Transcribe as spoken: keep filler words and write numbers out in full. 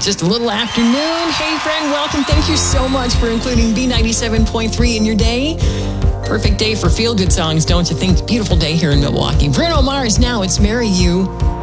just a little afternoon. Hey, friend, welcome. Thank you so much for including B ninety-seven point three in your day. Perfect day for feel-good songs, don't you think? Beautiful day here in Milwaukee. Bruno Mars, now it's Marry You.